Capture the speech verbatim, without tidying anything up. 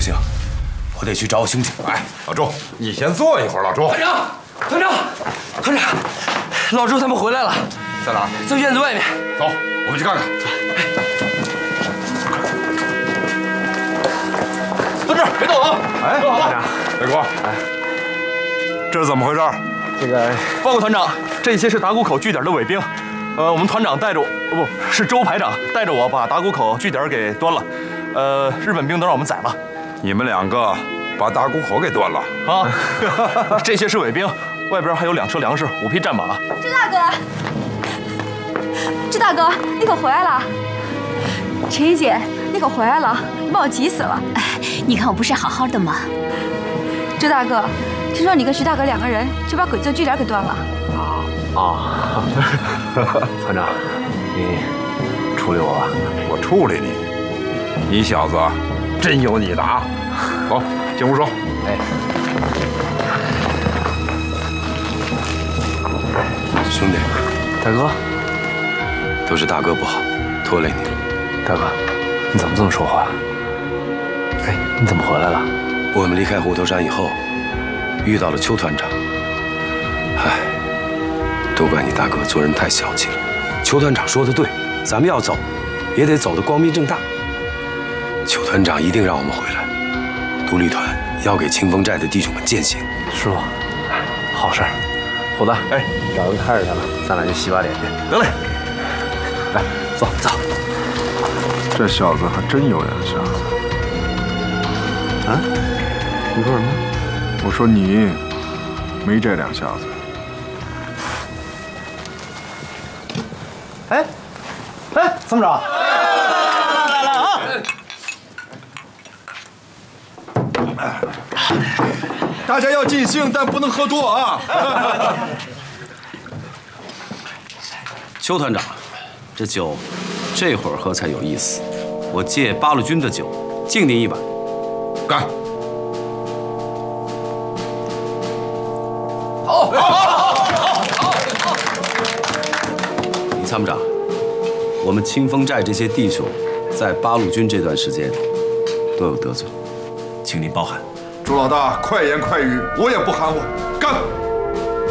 行，我得去找我兄弟。 哎，老周，你先坐一会儿。老周， 团长，团长，团长，老周他们回来了， 在哪儿？ 在院子外面。 走，我们去看看。 蹲这儿，别动啊！ 哎， 坐好了。 大哥，哎，这是怎么回事？ 这个报告团长，这些是打谷口据点的伪兵。呃，我们团长带着我，不是周排长带着我把打谷口据点给端了。呃，日本兵都让我们宰了。 你们两个把打谷口给端了啊？这些是伪兵，外边还有两车粮食，五匹战马。 周大哥，周大哥，你可回来了！陈怡姐，你可回来了，你把我急死了。 哎，你看我不是好好的吗？ 周大哥，听说你跟徐大哥两个人就把鬼子据点给端了。 啊啊！团长，你处理我吧。 我处理你，你小子真有你的啊！走，进屋说。 哎， 兄弟， 大哥， 都是大哥不好，拖累你了。 大哥，你怎么这么说话？哎，你怎么回来了？ 我们离开虎头山以后，遇到了邱团长。唉，都怪你大哥做人太小气了。邱团长说的对，咱们要走，也得走得光明正大。邱团长一定让我们回来。独立团要给清风寨的弟兄们践行。 师傅，好事儿。虎子，哎，找人看着他了，咱俩去洗把脸去。得嘞。来，走走。 这小子还真有两下子。 啊？你说什么？ 我说你没这两下子。 哎，哎，参谋长，来来来啊！ 大家要尽兴，但不能喝多啊！ 邱团长，这酒这会儿喝才有意思。我借八路军的酒，敬您一碗。 干！ 好，好，好，好，好。 李参谋长，我们清风寨这些弟兄，在八路军这段时间都有得罪，请您包涵。 朱老大，快言快语，我也不含糊。干！